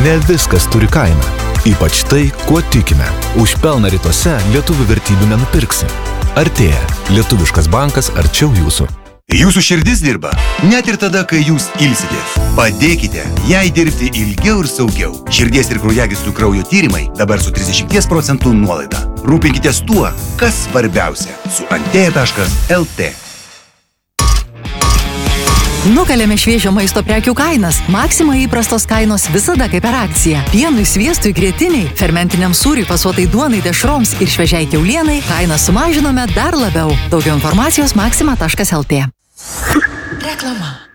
Ne viskas turi kainą. Ypač tai, kuo tikime. Už pelną rytuose lietuvių vertybių nenupirksi. Artėja. Lietuviškas bankas arčiau jūsų. Jūsų širdis dirba, net ir tada, kai jūs ilsitės. Padėkite jai dirbti ilgiau ir saugiau. Širdies ir kraujagyslių kraujo tyrimai dabar su 30% nuolaida. Rūpinkitės tuo, kas svarbiausia. Su antėja.lt. Nukalėme šviežio maisto prekių kainas. Maxima įprastos kainos visada kaip per akciją. Pienui, sviestui, grietinei, fermentiniam sūriui, fasuotai duonai, dešroms ir šviežiai kiaulienai kainą sumažinome dar labiau. Daugiau informacijos maxima.lt. Reklama.